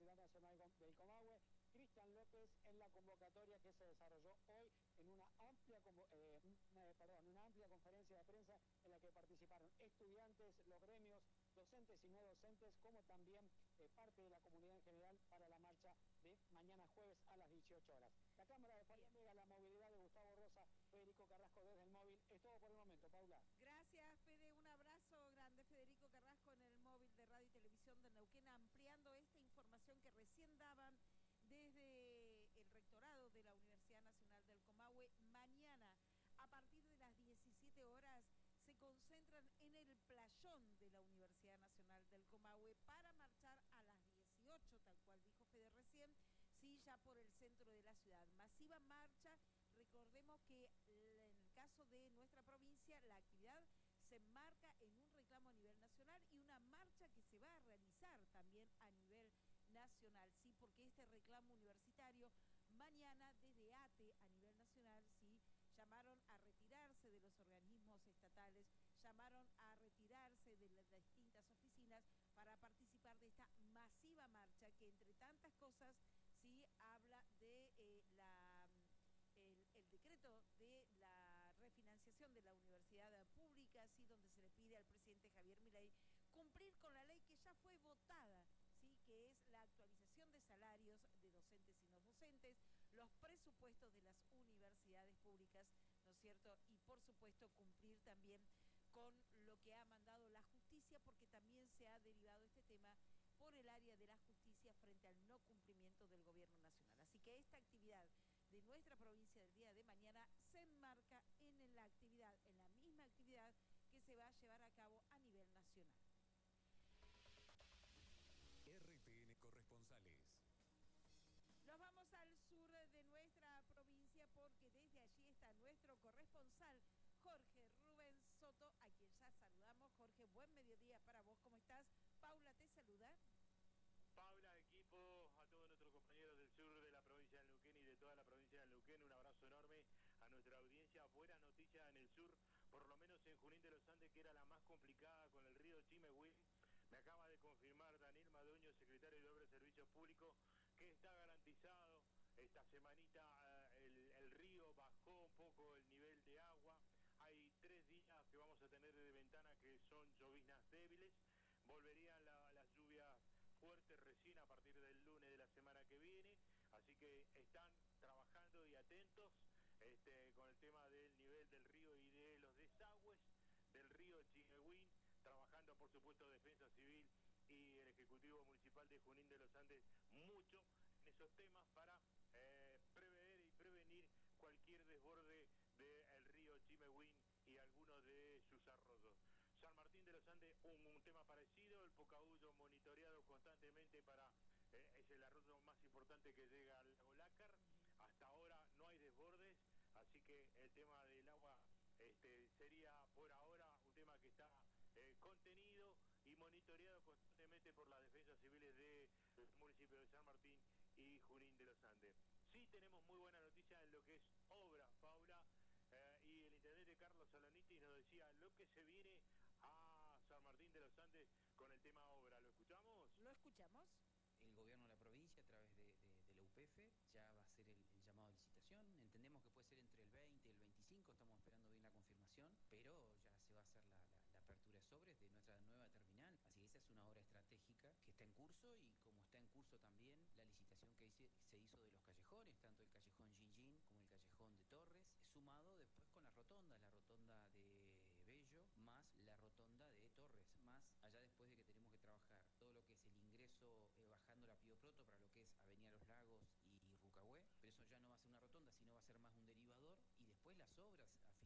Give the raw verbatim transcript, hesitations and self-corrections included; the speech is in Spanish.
la Nacional del Comahue, Cristian López, en la convocatoria que se desarrolló hoy en una amplia, eh, eh, perdón, una amplia conferencia de prensa en la que participaron estudiantes, los gremios, docentes y no docentes, como también eh, parte de la comunidad en general para la marcha de mañana jueves a las dieciocho horas. La Cámara de Fabián Vega, la movilidad de Gustavo Rosa, Federico Carrasco desde el móvil. Es todo por el momento, Paula. Gracias, Fede. Un abrazo grande. Federico Carrasco en el móvil de Radio y Televisión de Neuquén, ampliando esta información que recién daban desde el rectorado de la Universidad Nacional del Comahue. Mañana, a partir de las diecisiete horas, se concentran en el playón de la Universidad Nacional del Comahue para marchar a las dieciocho, tal cual dijo Fede recién, sí, ya por el centro de la ciudad. Masiva marcha. Recordemos que en el caso de nuestra provincia la actividad se enmarca en un reclamo a nivel nacional y una marcha que se va a realizar también a nivel nacional, sí, porque este reclamo universitario mañana desde A T E a nivel nacional, sí, llamaron a retirarse de los organismos estatales, llamaron a retirarse de las distintas oficinas para participar de esta masiva marcha que, entre tantas cosas, sí habla de eh, la... El, el decreto de la refinanciación de la universidad pública, sí, donde se le pide al presidente Javier Milei cumplir con la ley que ya fue votada, sí, que es la actualización de salarios de docentes y no docentes, los presupuestos de las universidades públicas, ¿no es cierto? Y por supuesto cumplir también con lo que ha mandado la justicia, porque también se ha derivado este tema por el área de la justicia frente al no cumplimiento del gobierno nacional. Así que esta actividad de nuestra provincia del día de mañana se enmarca en la actividad, en la misma actividad que se va a llevar a cabo a nivel nacional. R T N Corresponsales. Nos vamos al sur de nuestra provincia porque desde allí está nuestro corresponsal Jorge Rubén Soto, a quien ya saludamos. Jorge, buen mediodía para vos, ¿cómo estás? Paula te saluda. Paula, equipo, a todos nuestros compañeros del sur de la provincia de Neuquén y de toda la provincia de Neuquén, un abrazo enorme a nuestra audiencia. Buena noticia en el sur, por lo menos en Junín de los Andes, que era la más complicada con el río Chimehuín. Me acaba de confirmar Daniel Madueño, secretario de Obras y Servicios Públicos, que está garantizado. Esta semanita eh, el, el río bajó un poco el nivel de agua. Hay tres días que vamos a tener de ventana que son lloviznas débiles. Volverían la, las lluvias fuertes recién a partir del lunes de la semana que viene, así que están trabajando y atentos este, con el tema del nivel del río y de los desagües del río Chimehuín, trabajando por supuesto Defensa Civil y el Ejecutivo Municipal de Junín de los Andes mucho en esos temas para eh, prever y prevenir cualquier desborde del río Chimehuín y algunos de sus arroyos. San Martín de los Andes, un, un tema parecido, el Pocahuyo monitoreado constantemente para, eh, es el arroyo más importante que llega al lago Lácar. Hasta ahora no hay desbordes, así que el tema del agua este, sería por ahora un tema que está eh, contenido y monitoreado constantemente por las defensas civiles del municipio de San Martín y Junín de los Andes. Sí tenemos muy buena noticia en lo que es obra, Paula, eh, y el intendente Carlos Salonitis nos decía lo que se viene a San Martín de los Andes con el tema obra. ¿Lo escuchamos? ¿Lo escuchamos? El gobierno de la provincia, a través de, de, de la U P F, ya va a hacer el, el llamado a licitación. Entendemos que puede ser entre el veinte y el veinticinco, estamos esperando bien la confirmación, pero ya se va a hacer la, la, la apertura de sobres de nuestra nueva terminal. Así que esa es una obra estratégica que está en curso, y como está en curso también la licitación que hice, se hizo de los callejones, tanto el callejón Gingín como el callejón de Torres, sumado después con las rotondas, la rotonda de Bello, más la rotonda de Torres, más allá después de que tenemos que trabajar todo lo que es el ingreso eh, bajando la Pío Proto para lo que es Avenida Los Lagos y Rucahué, pero eso ya no va a ser una rotonda, sino va a ser más un derivador, y después las obras